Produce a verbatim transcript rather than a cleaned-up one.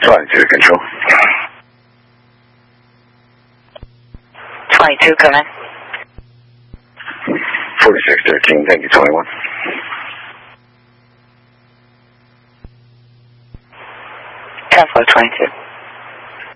twenty-two, control. twenty-two, come in. forty-six thirteen, thank you, twenty-one. ten four twenty-two.